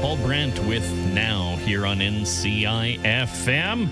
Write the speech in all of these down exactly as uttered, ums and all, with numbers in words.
Paul Brandt with Now here on N C I F M.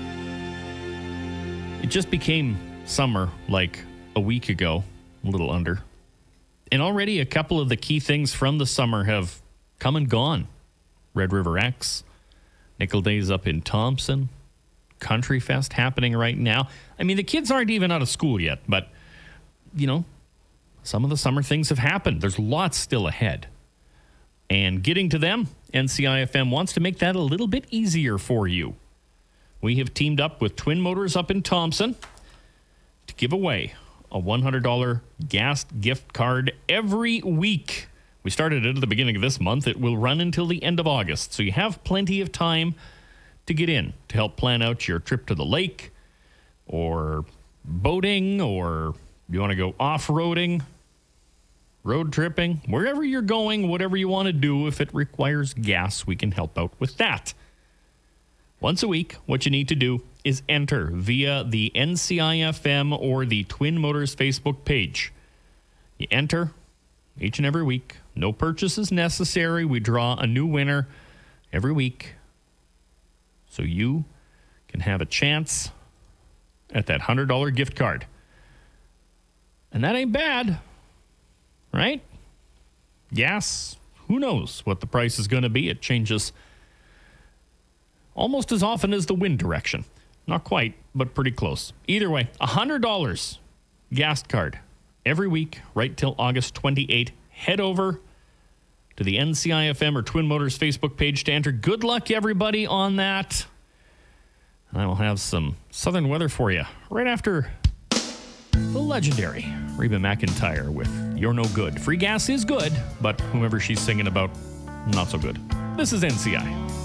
It just became summer like a week ago, a little under. And already a couple of the key things from the summer have come and gone. Red River X, Nickel Days up in Thompson, Country Fest happening right now. I mean, the kids aren't even out of school yet, but, you know, some of the summer things have happened. There's lots still ahead. And getting to them, N C I F M wants to make that a little bit easier for you. We have teamed up with Twin Motors up in Thompson to give away a one hundred dollars gas gift card every week. We started it at the beginning of this month. It will run until the end of August. So you have plenty of time to get in to help plan out your trip to the lake or boating, or you want to go off-roading, road tripping, wherever you're going, whatever you want to do. If it requires gas, we can help out with that. Once a week, what you need to do is enter via the N C I F M or the Twin Motors Facebook page. You enter each and every week. No purchases necessary. We draw a new winner every week, so you can have a chance at that one hundred dollars gift card. And that ain't bad, right? Gas, who knows what the price is going to be. It changes almost as often as the wind direction. Not quite, but pretty close. Either way, one hundred dollars gas card every week right till August twenty-eighth. Head over to the N C I F M or Twin Motors Facebook page to enter. Good luck, everybody, on that. And I will have some southern weather for you right after the legendary Reba McEntire with You're No Good. Free gas is good, but whomever she's singing about, not so good. This is N C I.